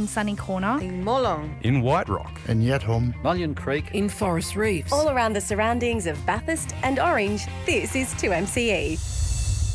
Sunny Corner, in Molong, in White Rock, in Yetholm, Mullion Creek, in Forest Reefs. All around the surroundings of Bathurst and Orange, this is 2MCE.